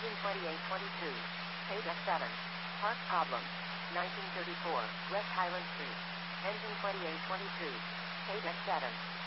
Engine 2822. Page F7. Part problem. 1934. West Highland Street. Engine 2822. Page F7.